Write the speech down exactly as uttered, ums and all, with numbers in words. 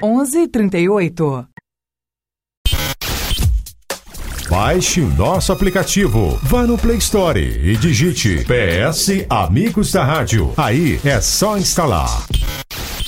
onze, trinta e oito. Baixe o nosso aplicativo. Vá no Play Store e digite P S Amigos da Rádio. Aí é só instalar.